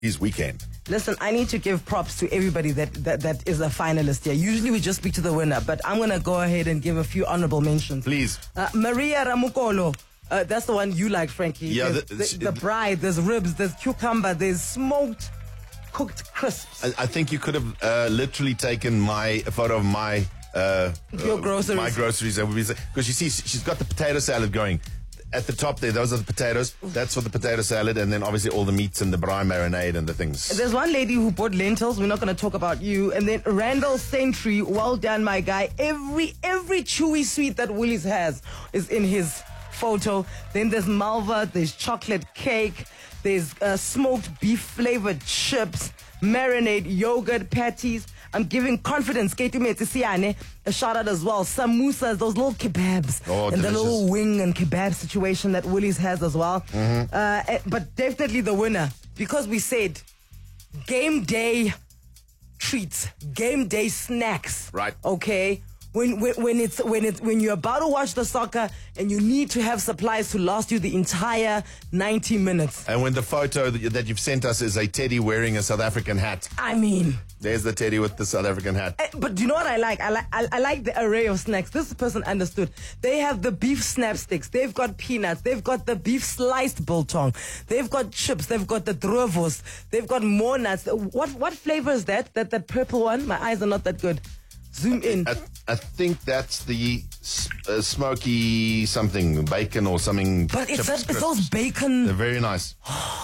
his weekend. Listen, I need to give props to everybody that is a finalist here. Usually we just speak to the winner, but I'm going to go ahead and give a few honorable mentions. Please. Maria Ramukolo. That's the one you like, Frankie. Yeah, the bride, there's ribs, there's cucumber, there's smoked, cooked crisps. I think you could have literally taken a photo of your groceries. My groceries. Because you see, she's got the potato salad going. At the top there, those are the potatoes. That's for the potato salad, and then obviously all the meats and the braai marinade and the things. There's one lady who bought lentils. We're not going to talk about you. And then Randall Sentry, well done, my guy. Every chewy sweet that Woolies has is in his photo. Then there's Malva, there's chocolate cake, there's smoked beef flavored chips, marinade yogurt patties. I'm giving confidence. A shout out as well. Samosas, those little kebabs. Oh, and delicious. the little wing and kebab situation that Woolies has as well. But definitely the winner, because we said game day treats, game day snacks. Right. Okay. When you're about to watch the soccer and you need to have supplies to last you the entire 90 minutes. And when the photo that you've sent us is a teddy wearing a South African hat. I mean, there's the teddy with the South African hat. But do you know what I like? I like the array of snacks. This person understood. They have the beef snap sticks. They've got peanuts. They've got the beef sliced biltong. They've got chips. They've got the droevos. They've got more nuts. What flavor is that? That purple one? My eyes are not that good. Zoom in. I think that's the smoky something, bacon or something. But it's those bacon. They're very nice.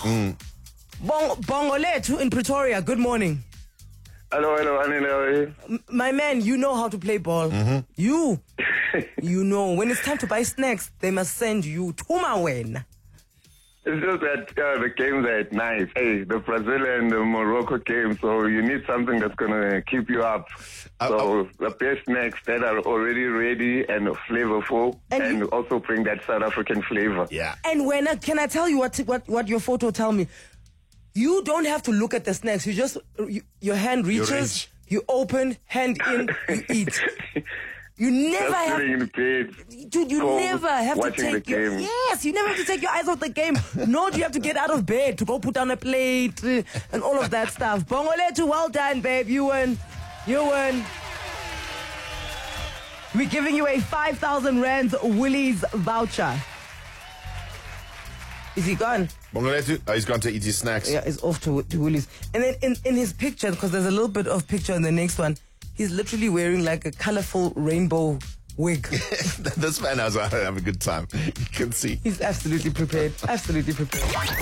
Bongoletu in Pretoria, good morning. Hello, Anil, how are you? My man, you know how to play ball. You know. When it's time to buy snacks, they must send you to Mawen. It's just that the games are at night. Hey, the Brazil and the Morocco game, so you need something that's going to keep you up. So the best snacks that are already ready and flavorful and also bring that South African flavor. Yeah. And can I tell you what your photo tell me? You don't have to look at the snacks. You just, your hand reaches, you open, hand in, you eat. You never have, in bed, dude. You never have to take you never have to take your eyes off the game. Nor do you have to get out of bed to go put down a plate and all of that stuff. Bongoletu, well done, babe. You win. We're giving you a 5,000 Rands Woolies voucher. Is he gone? Bongoletu, he's gone to eat his snacks. Yeah, he's off to Woolies. And then in his picture, because there's a little bit of picture in the next one, he's literally wearing like a colorful rainbow wig. This man has a good time. You can see. He's absolutely prepared. Absolutely prepared.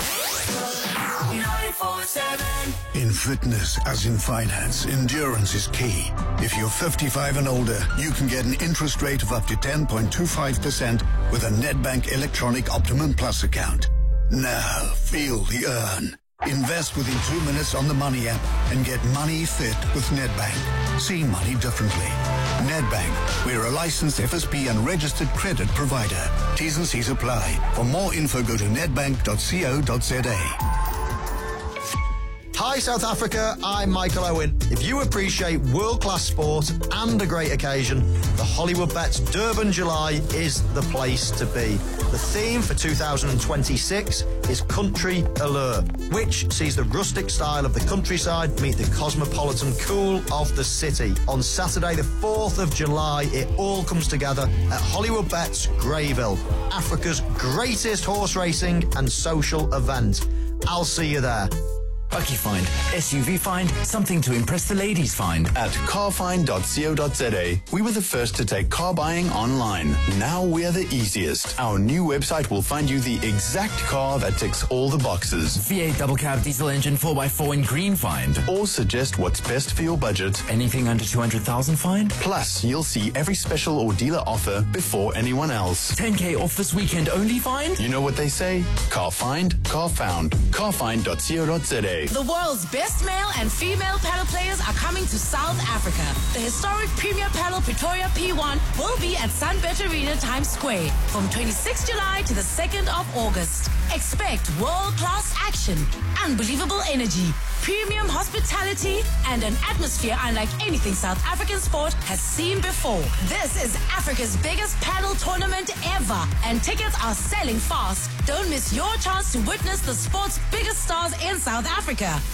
94.7. In fitness, as in finance, endurance is key. If you're 55 and older, you can get an interest rate of up to 10.25% with a Nedbank Electronic Optimum Plus account. Now, feel the earn. Invest within 2 minutes on the Money app and get money fit with Nedbank. See money differently. Nedbank, we're a licensed FSP and registered credit provider. T's and C's apply. For more info, go to nedbank.co.za. Hi South Africa, I'm Michael Owen. If you appreciate world-class sport and a great occasion, the Hollywood Bets Durban July is the place to be. The theme for 2026 is Country Allure, which sees the rustic style of the countryside meet the cosmopolitan cool of the city. On Saturday the 4th of July, it all comes together at Hollywood Bets Greyville, Africa's greatest horse racing and social event. I'll see you there. Bucky Find, SUV Find, something to impress the ladies find. At carfind.co.za, we were the first to take car buying online. Now we're the easiest. Our new website will find you the exact car that ticks all the boxes. V8 double cab diesel engine 4x4 in green find. Or suggest what's best for your budget. Anything under 200,000 find. Plus, you'll see every special or dealer offer before anyone else. 10K off this weekend only find. You know what they say? Car find, car found. Carfind.co.za. The world's best male and female paddle players are coming to South Africa. The historic Premier Paddle Pretoria P1 will be at Sunbet Arena Times Square from 26 July to the 2nd of August. Expect world-class action, unbelievable energy, premium hospitality, and an atmosphere unlike anything South African sport has seen before. This is Africa's biggest paddle tournament ever, and tickets are selling fast. Don't miss your chance to witness the sport's biggest stars in South Africa.